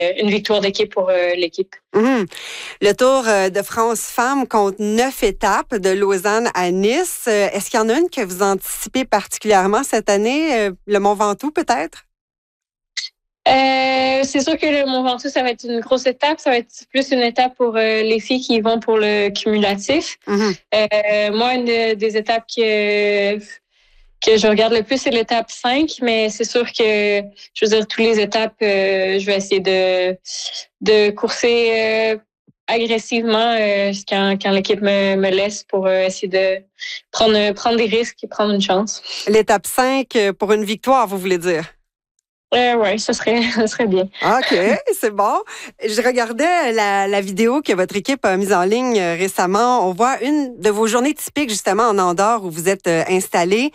une victoire d'équipe pour l'équipe. Mmh. Le Tour de France Femmes compte 9 étapes de Lausanne à Nice. Est-ce qu'il y en a une que vous anticipez particulièrement cette année? Le Mont Ventoux, peut-être? C'est sûr que le Mont Ventoux, ça va être une grosse étape. Ça va être plus une étape pour les filles qui vont pour le cumulatif. Mmh. Moi, des étapes que je regarde le plus, c'est l'étape 5, mais c'est sûr que, je veux dire, toutes les étapes, je vais essayer de courser agressivement quand l'équipe me laisse pour essayer de prendre des risques et prendre une chance. L'étape 5 pour une victoire, vous voulez dire? Oui, ça serait bien. OK, c'est bon. Je regardais la vidéo que votre équipe a mise en ligne récemment. On voit une de vos journées typiques, justement, en Andorre, où vous êtes installés.